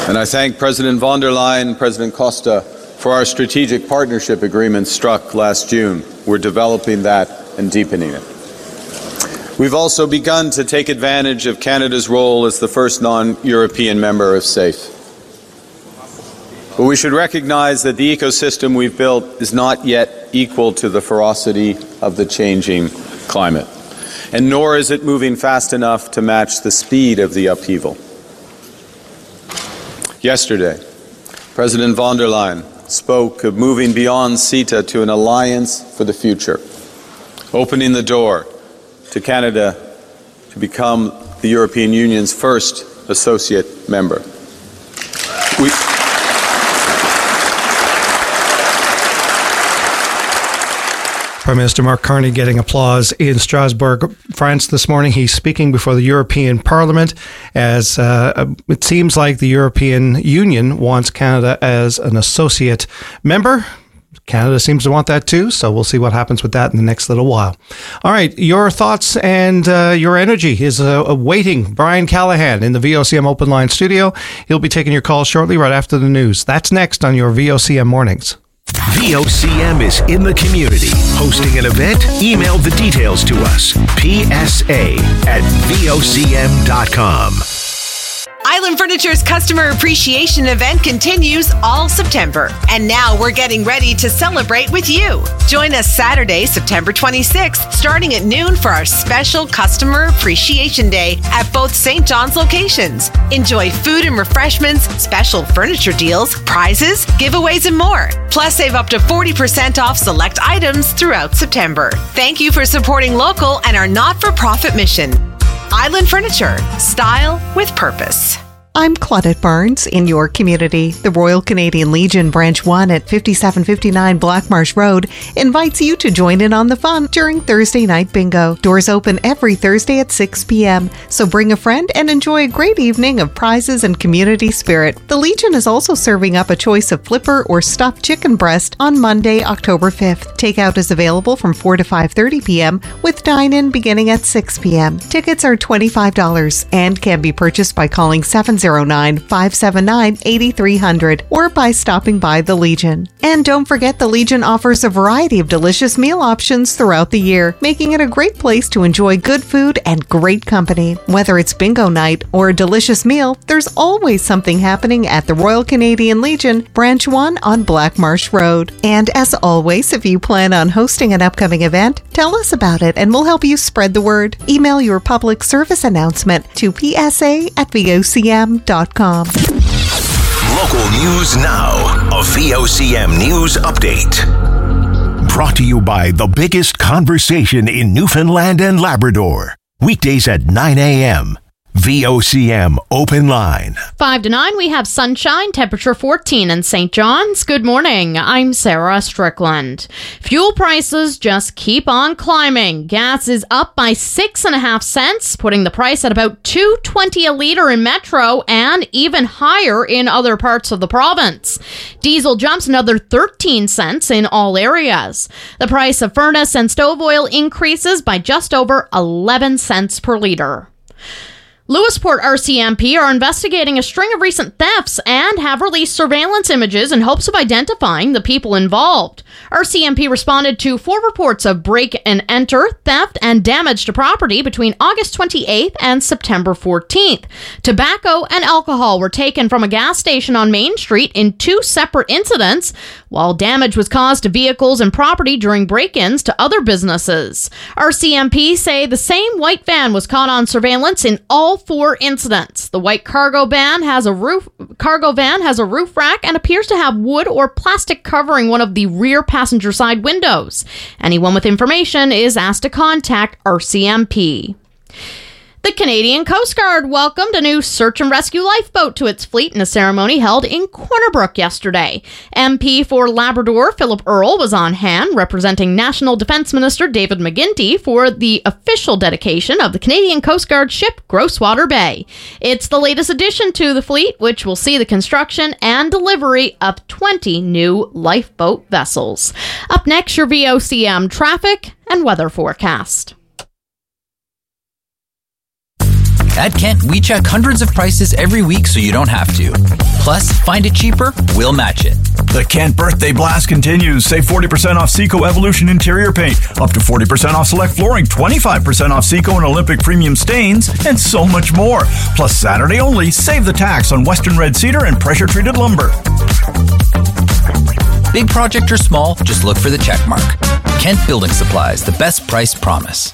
And I thank President von der Leyen and President Costa for our strategic partnership agreement struck last June. We're developing that and deepening it. We've also begun to take advantage of Canada's role as the first non-European member of SAFE. But we should recognize that the ecosystem we've built is not yet equal to the ferocity of the changing climate, and nor is it moving fast enough to match the speed of the upheaval. Yesterday, President von der Leyen spoke of moving beyond CETA to an alliance for the future, opening the door to Canada to become the European Union's first associate member. Prime Minister Mark Carney getting applause in Strasbourg, France this morning. He's speaking before the European Parliament as it seems like the European Union wants Canada as an associate member. Canada seems to want that too, so we'll see what happens with that in the next little while. All right, your thoughts and your energy is awaiting Brian Callahan in the VOCM Open Line studio. He'll be taking your calls shortly, right after the news. That's next on your VOCM Mornings. VOCM is in the community. Hosting an event? Email the details to us. PSA@VOCM.com. Island Furniture's Customer Appreciation Event continues all September. And now we're getting ready to celebrate with you. Join us Saturday, September 26th, starting at noon for our special Customer Appreciation Day at both St. John's locations. Enjoy food and refreshments, special furniture deals, prizes, giveaways, and more. Plus, save up to 40% off select items throughout September. Thank you for supporting local and our not-for-profit mission. Island Furniture. Style with purpose. I'm Claudette Barnes in your community. The Royal Canadian Legion Branch 1 at 5759 Blackmarsh Road invites you to join in on the fun during Thursday night bingo. Doors open every Thursday at 6 p.m. So bring a friend and enjoy a great evening of prizes and community spirit. The Legion is also serving up a choice of flipper or stuffed chicken breast on Monday, October 5th. Takeout is available from 4 to 5:30 p.m. with dine-in beginning at 6 p.m. Tickets are $25 and can be purchased by calling 709-579-8300 or by stopping by the Legion. And don't forget, the Legion offers a variety of delicious meal options throughout the year, making it a great place to enjoy good food and great company. Whether it's bingo night or a delicious meal, there's always something happening at the Royal Canadian Legion, Branch 1 on Blackmarsh Road. And as always, if you plan on hosting an upcoming event, tell us about it and we'll help you spread the word. Email your public service announcement to psa@vocm.com. Local news now. A VOCM news update. Brought to you by the biggest conversation in Newfoundland and Labrador. Weekdays at 9 a.m. VOCM Open Line. 5 to 9, we have sunshine, temperature 14 in St. John's. Good morning. I'm Sarah Strickland. Fuel prices just keep on climbing. Gas is up by 6.5 cents, putting the price at about $2.20 a litre in Metro and even higher in other parts of the province. Diesel jumps another 13 cents in all areas. The price of furnace and stove oil increases by just over 11 cents per litre. Lewisport RCMP are investigating a string of recent thefts and have released surveillance images in hopes of identifying the people involved. RCMP responded to 4 reports of break and enter, theft, and damage to property between August 28th and September 14th. Tobacco and alcohol were taken from a gas station on Main Street in 2 separate incidents, while damage was caused to vehicles and property during break-ins to other businesses. RCMP say the same white van was caught on surveillance in all 4 incidents. The white cargo van has a roof rack and appears to have wood or plastic covering one of the rear passenger side windows. Anyone with information is asked to contact RCMP. The Canadian Coast Guard welcomed a new search and rescue lifeboat to its fleet in a ceremony held in Corner Brook yesterday. MP for Labrador Philip Earle was on hand, representing National Defence Minister David McGuinty for the official dedication of the Canadian Coast Guard ship Grosswater Bay. It's the latest addition to the fleet, which will see the construction and delivery of 20 new lifeboat vessels. Up next, your VOCM traffic and weather forecast. At Kent, we check hundreds of prices every week so you don't have to. Plus, find it cheaper, we'll match it. The Kent Birthday Blast continues. Save 40% off Seco Evolution interior paint, up to 40% off select flooring, 25% off Seco and Olympic premium stains, and so much more. Plus, Saturday only, save the tax on Western Red Cedar and pressure-treated lumber. Big project or small, just look for the check mark. Kent Building Supplies, the best price promise.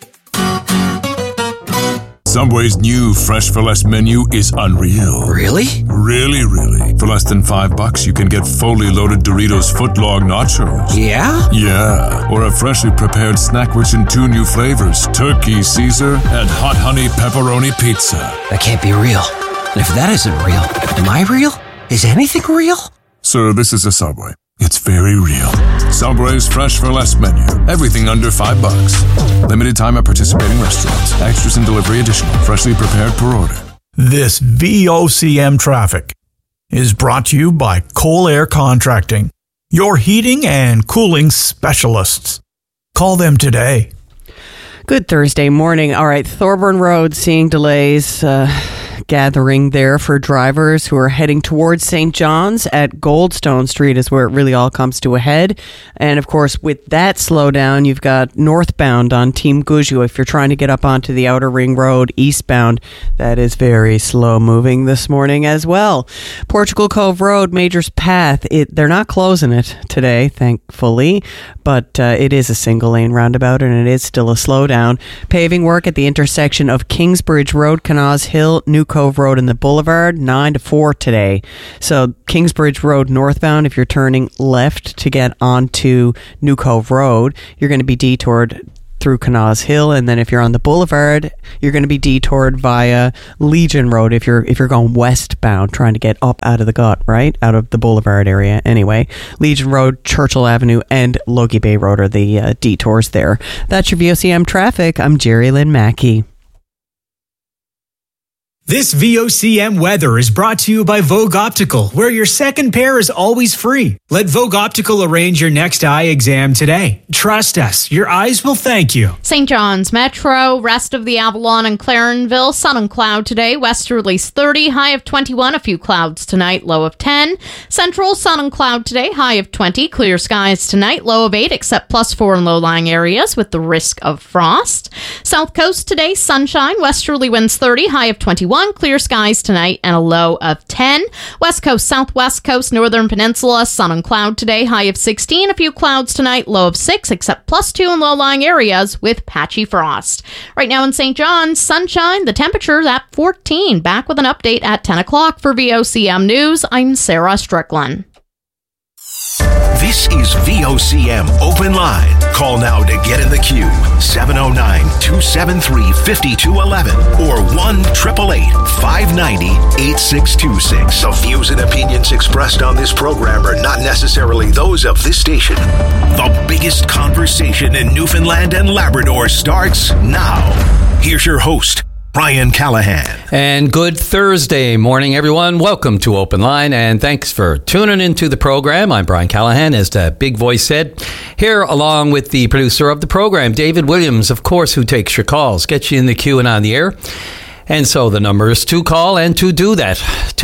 Subway's new Fresh for Less menu is unreal. Really? Really, really. For less than $5, you can get fully loaded Doritos footlong nachos. Yeah? Yeah. Or a freshly prepared snack rich in 2 new flavors, Turkey Caesar and Hot Honey Pepperoni Pizza. That can't be real. And if that isn't real, am I real? Is anything real? Sir, this is a Subway. It's very real. Subway's Fresh for Less menu. Everything under $5. Limited time at participating restaurants. Extras and delivery additional. Freshly prepared per order. This VOCM traffic is brought to you by Coal Air Contracting, your heating and cooling specialists. Call them today. Good Thursday morning. All right, Thorburn Road seeing delays gathering there for drivers who are heading towards St. John's at Goldstone Street is where it really all comes to a head. And of course, with that slowdown, you've got northbound on Team Guju. If you're trying to get up onto the Outer Ring Road eastbound, that is very slow moving this morning as well. Portugal Cove Road, Majors Path, they're not closing it today, thankfully, but it is a single lane roundabout and it is still a slowdown. Paving work at the intersection of Kingsbridge Road, Canals Hill, New Cove Road and the Boulevard, 9 to 4 today. So Kingsbridge Road northbound, if you're turning left to get onto New Cove Road, you're going to be detoured through Canals Hill, and then if you're on the Boulevard, you're going to be detoured via Legion Road if you're going westbound, trying to get up out of the gut, right? Out of the Boulevard area. Anyway, Legion Road, Churchill Avenue, and Logie Bay Road are the detours there. That's your VOCM traffic. I'm Jerry Lynn Mackey. This VOCM weather is brought to you by Vogue Optical, where your second pair is always free. Let Vogue Optical arrange your next eye exam today. Trust us, your eyes will thank you. St. John's Metro, rest of the Avalon and Clarenville, sun and cloud today, westerlies 30, high of 21, a few clouds tonight, low of 10. Central, sun and cloud today, high of 20, clear skies tonight, low of 8, except +4 in low-lying areas with the risk of frost. South Coast today, sunshine, westerly winds 30, high of 21. Clear skies tonight and a low of 10. West Coast, Southwest Coast, Northern Peninsula, sun and cloud today, high of 16. A few clouds tonight, low of 6, except +2 in low-lying areas with patchy frost. Right now in St. John's, sunshine, the temperature's at 14. Back with an update at 10 o'clock for VOCM News. I'm Sarah Strickland. This is VOCM Open Line. Call now to get in the queue. 709-273-5211 or 1-888-590-8626. The views and opinions expressed on this program are not necessarily those of this station. The biggest conversation in Newfoundland and Labrador starts now. Here's your host, Brian Callahan. And good Thursday morning, everyone. Welcome to Open Line, and thanks for tuning into the program. I'm Brian Callahan, as the big voice said, here along with the producer of the program, David Williams, of course, who takes your calls, gets you in the queue and on the air. And so the number is to call and to do that to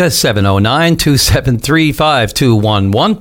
709-273-5211,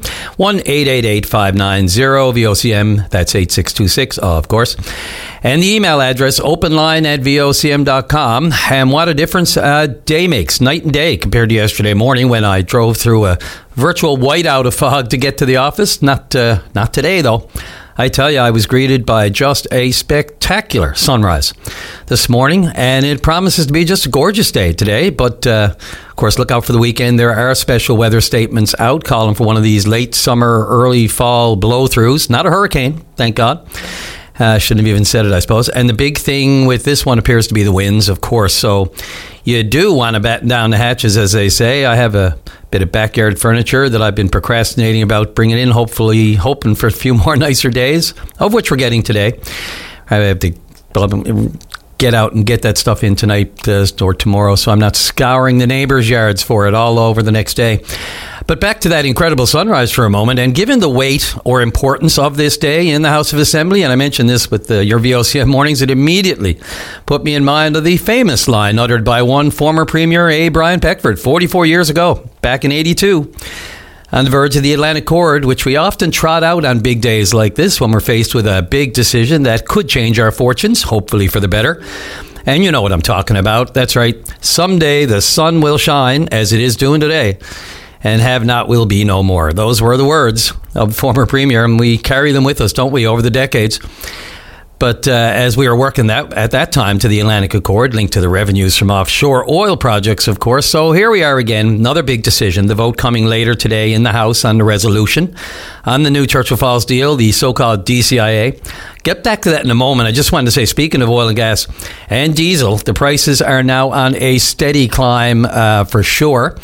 1-888-590-VOCM, that's 8626, of course. And the email address, openline@vocm.com. And what a difference a day makes, night and day, compared to yesterday morning when I drove through a virtual whiteout of fog to get to the office. Not today, though. I tell you, I was greeted by just a spectacular sunrise this morning, and it promises to be just a gorgeous day today. But, of course, look out for the weekend. There are special weather statements out calling for one of these late summer, early fall blow-throughs. Not a hurricane, thank God. Shouldn't have even said it, I suppose. And the big thing with this one appears to be the winds, of course. So you do want to batten down the hatches, as they say. I have a bit of backyard furniture that I've been procrastinating about bringing in, hoping for a few more nicer days, of which we're getting today. I have to get out and get that stuff in tonight or tomorrow, so I'm not scouring the neighbors' yards for it all over the next day. But back to that incredible sunrise for a moment, and given the weight or importance of this day in the House of Assembly, and I mentioned this with your VOCM mornings, it immediately put me in mind of the famous line uttered by one former Premier, A. Brian Peckford, 44 years ago, back in 82. On the verge of the Atlantic Chord, which we often trot out on big days like this when we're faced with a big decision that could change our fortunes, hopefully for the better. And you know what I'm talking about. That's right. Someday the sun will shine, as it is doing today, and have not will be no more. Those were the words of former Premier, and we carry them with us, don't we, over the decades. But as we were working at that time to the Atlantic Accord, linked to the revenues from offshore oil projects, of course. So here we are again, another big decision, the vote coming later today in the House on the resolution on the new Churchill Falls deal, the so-called DCIA. Get back to that in a moment. I just wanted to say, speaking of oil and gas and diesel, the prices are now on a steady climb for sure.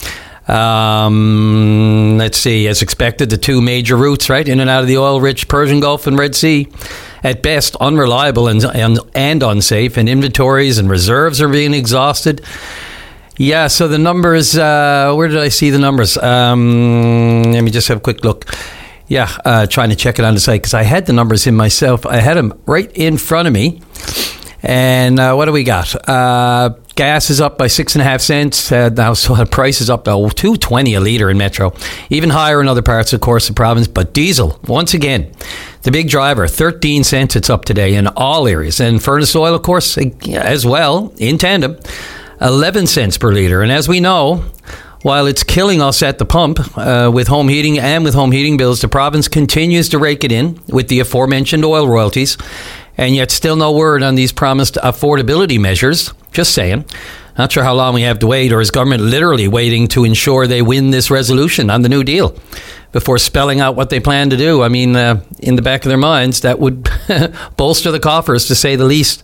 Let's see, as expected, the two major routes, right, in and out of the oil-rich Persian Gulf and Red Sea, at best unreliable and unsafe, and inventories and reserves are being exhausted. Yeah, so the numbers, where did I see the numbers? Let me just have a quick look. Yeah, trying to check it on the site, because I had the numbers in myself. I had them right in front of me. And what do we got? Gas is up by 6.5 cents. Now, so the price is up to $2.20 a litre in Metro. Even higher in other parts, of course, the province. But diesel, once again, the big driver, 13 cents it's up today in all areas. And furnace oil, of course, as well, in tandem, 11 cents per litre. And as we know, while it's killing us at the pump with home heating and with home heating bills, the province continues to rake it in with the aforementioned oil royalties. And yet still no word on these promised affordability measures. Just saying. Not sure how long we have to wait, or is government literally waiting to ensure they win this resolution on the New Deal before spelling out what they plan to do? I mean, in the back of their minds, that would bolster the coffers, to say the least,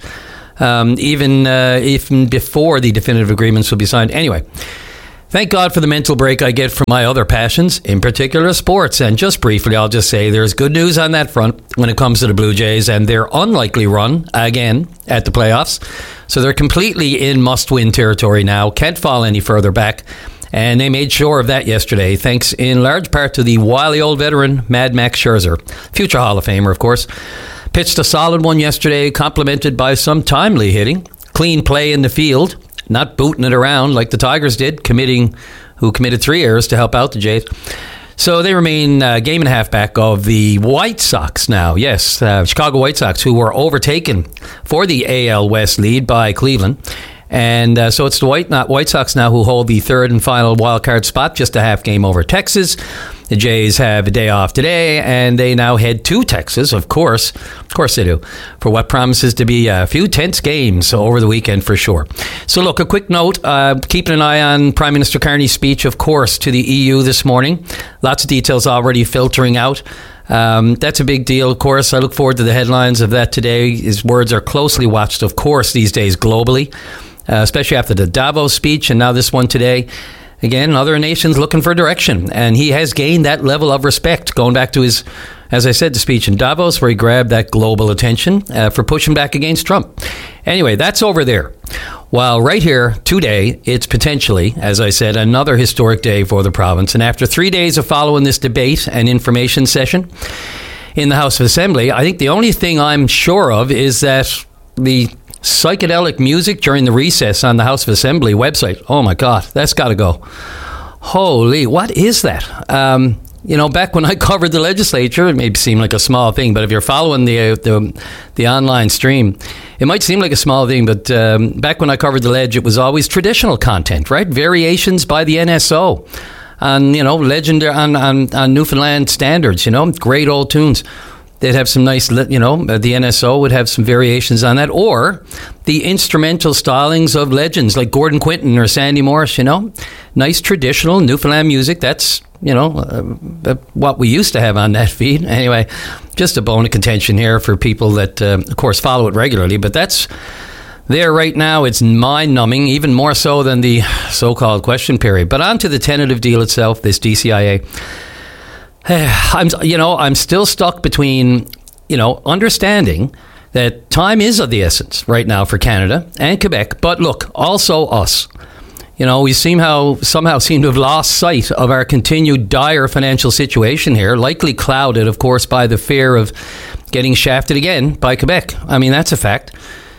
even before the definitive agreements will be signed. Anyway, thank God for the mental break I get from my other passions, in particular sports. And just briefly, I'll just say there's good news on that front when it comes to the Blue Jays and their unlikely run again at the playoffs. So they're completely in must-win territory now, can't fall any further back. And they made sure of that yesterday, thanks in large part to the wily old veteran Mad Max Scherzer, future Hall of Famer, of course. Pitched a solid one yesterday, complemented by some timely hitting, clean play in the field, not booting it around like the Tigers did, who committed 3 errors to help out the Jays. So they remain a game and a half back of the White Sox now. Yes, Chicago White Sox, who were overtaken for the AL West lead by Cleveland. And so it's the White Sox now who hold the third and final wild card spot, just a half game over Texas. The Jays have a day off today, and they now head to Texas, of course they do, for what promises to be a few tense games over the weekend for sure. So look, a quick note, keeping an eye on Prime Minister Carney's speech, of course, to the EU this morning. Lots of details already filtering out. That's a big deal, of course. I look forward to the headlines of that today. His words are closely watched, of course, these days globally, especially after the Davos speech and now this one today. Again, other nations looking for direction, and he has gained that level of respect, going back to his, as I said, the speech in Davos, where he grabbed that global attention for pushing back against Trump. Anyway, that's over there. While right here today, it's potentially, as I said, another historic day for the province. And after 3 days of following this debate and information session in the House of Assembly, I think the only thing I'm sure of is that the psychedelic music during the recess on the House of Assembly website, oh my God, that's got to go. Holy, what is that? Back when I covered the legislature, it may seem like a small thing, but if you're following the online stream, it might seem like a small thing, but back when I covered the ledge, it was always traditional content, right? Variations by the NSO on, legendary, on Newfoundland standards, great old tunes. They'd have some nice, the NSO would have some variations on that, or the instrumental stylings of legends like Gordon Quinton or Sandy Morris, nice traditional Newfoundland music. That's, what we used to have on that feed. Anyway, just a bone of contention here for people that, of course, follow it regularly, but that's there right now. It's mind-numbing, even more so than the so-called question period. But on to the tentative deal itself, this DCIA. I'm still stuck between, understanding that time is of the essence right now for Canada and Quebec. But look, also us. We somehow seem to have lost sight of our continued dire financial situation here, likely clouded, of course, by the fear of getting shafted again by Quebec. I mean, that's a fact.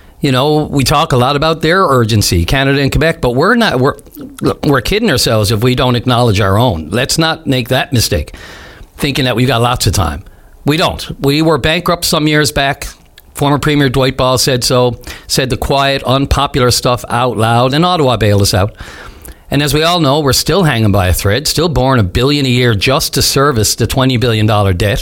We talk a lot about their urgency, Canada and Quebec, but we're kidding ourselves if we don't acknowledge our own. Let's not make that mistake, thinking that we've got lots of time. We don't. We were bankrupt some years back. Former Premier Dwight Ball said so, said the quiet, unpopular stuff out loud, and Ottawa bailed us out. And as we all know, we're still hanging by a thread, still borrowing $1 billion a year just to service the $20 billion debt.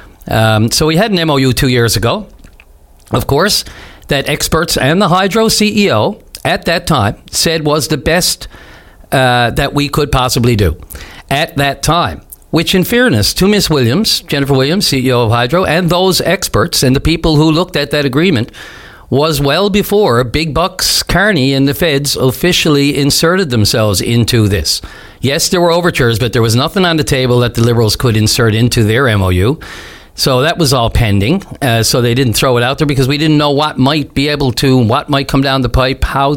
So we had an MOU 2 years ago, of course, that experts and the Hydro CEO at that time said was the best that we could possibly do at that time. Which, in fairness to Ms. Williams, Jennifer Williams, CEO of Hydro, and those experts and the people who looked at that agreement, was well before Big Bucks Carney and the feds officially inserted themselves into this. Yes, there were overtures, but there was nothing on the table that the Liberals could insert into their MOU. So that was all pending. So they didn't throw it out there because we didn't know what might come down the pipe, how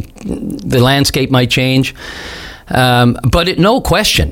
the landscape might change. But there's no question,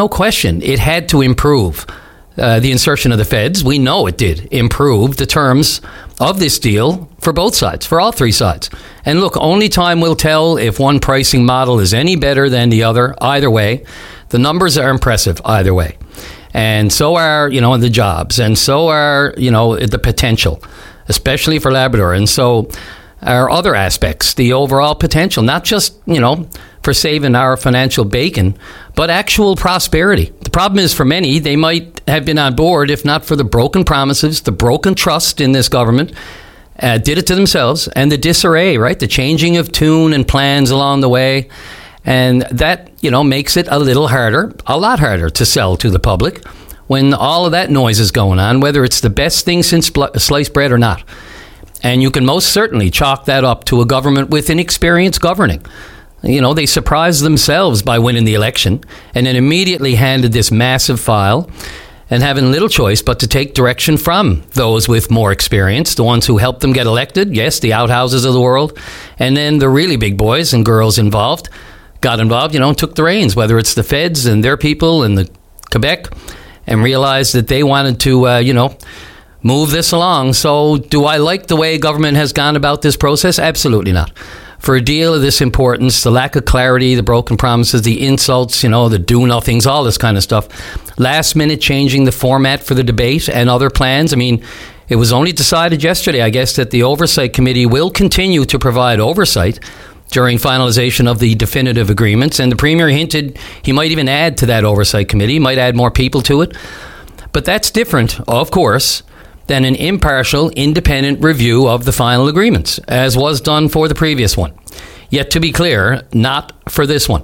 it had to improve the insertion of the feds. We know it did improve the terms of this deal for both sides, for all three sides. And look, only time will tell if one pricing model is any better than the other. Either way, the numbers are impressive either way. And so are, the jobs, and so are, the potential, especially for Labrador. And so are other aspects, the overall potential, not just, for saving our financial bacon, but actual prosperity. The problem is, for many, they might have been on board if not for the broken promises, the broken trust in this government, did it to themselves, and the disarray, right? The changing of tune and plans along the way. And that, makes it a lot harder to sell to the public when all of that noise is going on, whether it's the best thing since sliced bread or not. And you can most certainly chalk that up to a government with inexperience governing. They surprised themselves by winning the election and then immediately handed this massive file and having little choice but to take direction from those with more experience, the ones who helped them get elected, yes, the outhouses of the world, and then the really big boys and girls got involved, and took the reins, whether it's the feds and their people and the Quebec, and realized that they wanted to, move this along. So do I like the way government has gone about this process? Absolutely not. For a deal of this importance, the lack of clarity, the broken promises, the insults, the do-nothings, all this kind of stuff. Last minute changing the format for the debate and other plans. I mean, it was only decided yesterday, I guess, that the Oversight Committee will continue to provide oversight during finalization of the definitive agreements. And the Premier hinted he might even add to that Oversight Committee, might add more people to it. But that's different, of course, than an impartial, independent review of the final agreements, as was done for the previous one. Yet, to be clear, not for this one.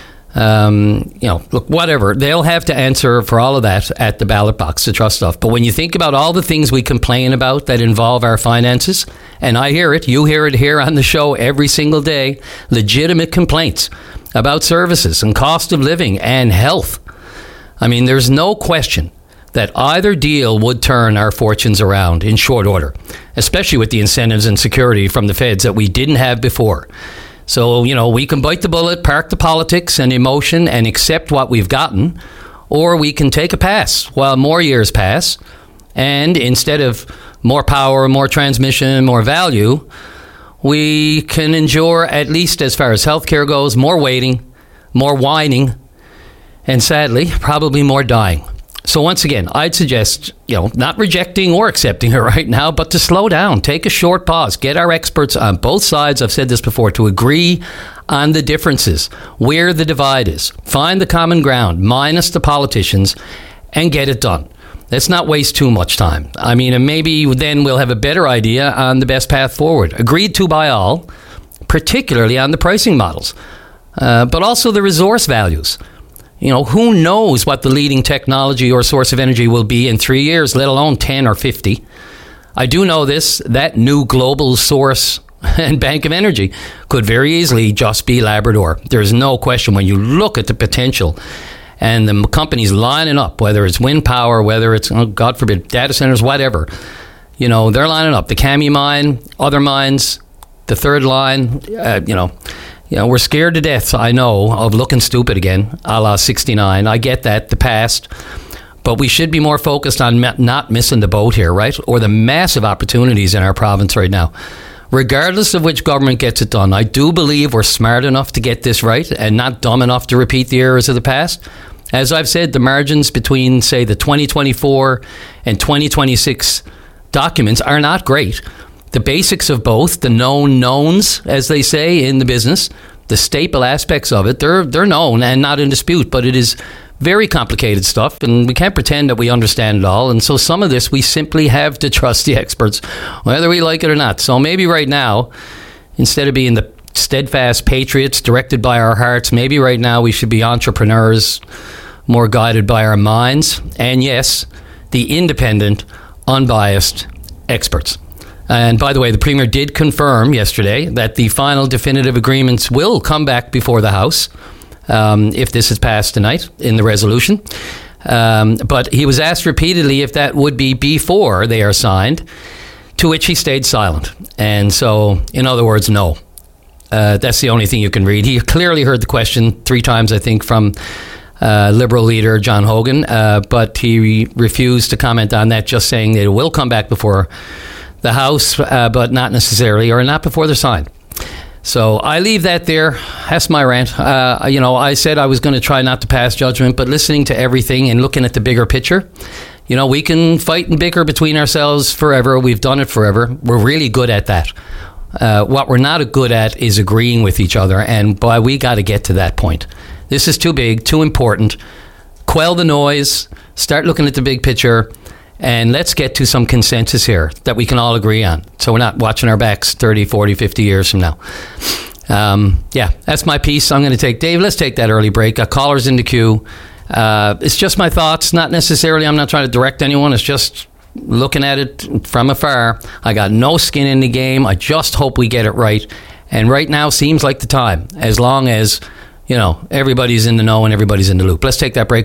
Look, whatever. They'll have to answer for all of that at the ballot box, the trust stuff. But when you think about all the things we complain about that involve our finances, and I hear it, you hear it here on the show every single day, legitimate complaints about services and cost of living and health. I mean, there's no question that either deal would turn our fortunes around in short order, especially with the incentives and security from the feds that we didn't have before. So, we can bite the bullet, park the politics and emotion and accept what we've gotten, or we can take a pass while more years pass, and instead of more power, more transmission, more value, we can endure, at least as far as healthcare goes, more waiting, more whining, and sadly, probably more dying. So once again, I'd suggest, not rejecting or accepting it right now, but to slow down, take a short pause, get our experts on both sides, I've said this before, to agree on the differences, where the divide is, find the common ground, minus the politicians, and get it done. Let's not waste too much time. I mean, and maybe then we'll have a better idea on the best path forward. Agreed to by all, particularly on the pricing models, but also the resource values. Who knows what the leading technology or source of energy will be in 3 years, let alone 10 or 50. I do know this, that new global source and bank of energy could very easily just be Labrador. There's no question when you look at the potential and the companies lining up, whether it's wind power, whether it's, God forbid, data centers, whatever. They're lining up. The Kami mine, other mines, the third line, You know, we're scared to death, I know, of looking stupid again, a la 69. I get that, the past. But we should be more focused on not missing the boat here, right? Or the massive opportunities in our province right now. Regardless of which government gets it done, I do believe we're smart enough to get this right and not dumb enough to repeat the errors of the past. As I've said, the margins between, say, the 2024 and 2026 documents are not great. The basics of both, the known knowns, as they say in the business, the staple aspects of it, they're known and not in dispute, but it is very complicated stuff, and we can't pretend that we understand it all. And so some of this, we simply have to trust the experts, whether we like it or not. So maybe right now, instead of being the steadfast patriots directed by our hearts, maybe right now we should be entrepreneurs more guided by our minds. And yes, the independent, unbiased experts. And by the way, the Premier did confirm yesterday that the final definitive agreements will come back before the House if this is passed tonight in the resolution. But he was asked repeatedly if that would be before they are signed, to which he stayed silent. And so, in other words, no. That's the only thing you can read. He clearly heard the question 3 times, I think, from Liberal leader John Hogan, but he refused to comment on that, just saying that it will come back before the House, but not necessarily, or not before they're signed. So I leave that there. That's my rant. I said I was going to try not to pass judgment, but listening to everything and looking at the bigger picture, we can fight and bicker between ourselves forever. We've done it forever. We're really good at that. What we're not good at is agreeing with each other, and boy, we got to get to that point. This is too big, too important. Quell the noise, start looking at the big picture, and let's get to some consensus here that we can all agree on, so we're not watching our backs 30, 40, 50 years from now. That's my piece. I'm going to take Dave. Let's take that early break. Got callers in the queue. It's just my thoughts, not necessarily. I'm not trying to direct anyone. It's just looking at it from afar. I got no skin in the game. I just hope we get it right. And right now seems like the time, as long as everybody's in the know and everybody's in the loop. Let's take that break.